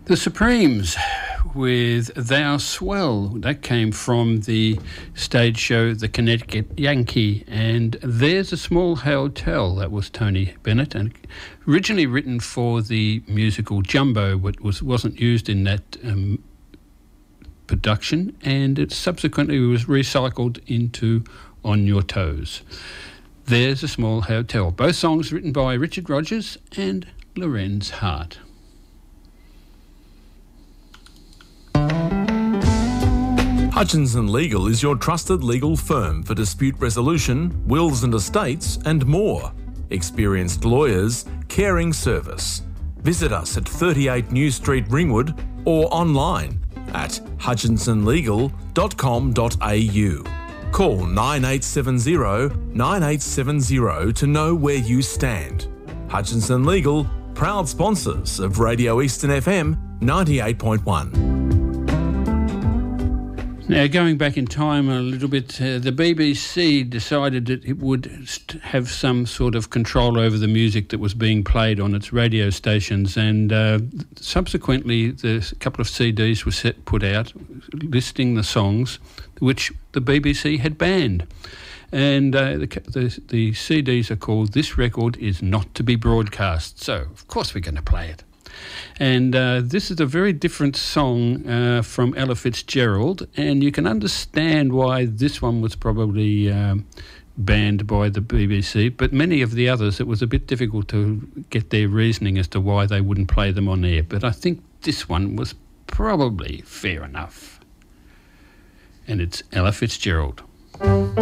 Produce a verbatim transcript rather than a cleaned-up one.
The Supremes with Thou Swell. That came from the stage show The Connecticut Yankee. And There's a Small Hotel. That was Tony Bennett, and originally written for the musical Jumbo, but was, wasn't used in that um, production, and it subsequently was recycled into On Your Toes. There's a Small Hotel. Both songs written by Richard Rodgers and Lorenz Hart. Hutchinson Legal is your trusted legal firm for dispute resolution, wills and estates, and more. Experienced lawyers, caring service. Visit us at thirty-eight New Street, Ringwood, or online at hutchinson legal dot com dot a u. Call nine eight seven zero, nine eight seven zero to know where you stand. Hutchinson Legal, proud sponsors of Radio Eastern F M ninety-eight point one. Now, going back in time a little bit, uh, the B B C decided that it would st- have some sort of control over the music that was being played on its radio stations, and uh, subsequently the a couple of C Ds were set, put out listing the songs which the B B C had banned. And uh, the, the, the C Ds are called This Record Is Not to Be Broadcast. So, of course, we're going to play it. And uh, this is a very different song uh, from Ella Fitzgerald, and you can understand why this one was probably um, banned by the B B C, but many of the others, it was a bit difficult to get their reasoning as to why they wouldn't play them on air. But I think this one was probably fair enough. And it's Ella Fitzgerald.